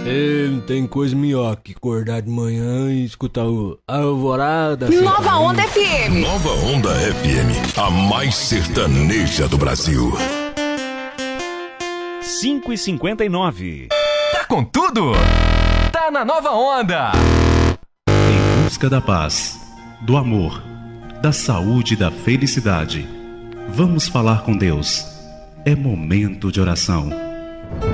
Não tem coisa melhor que acordar de manhã e escutar o Alvorada. Nova Onda FM. Nova Onda FM, a mais sertaneja do Brasil. 5h59. Tá com tudo? Tá na Nova Onda. Em busca da paz, do amor, da saúde e da felicidade. Vamos falar com Deus. É momento de oração.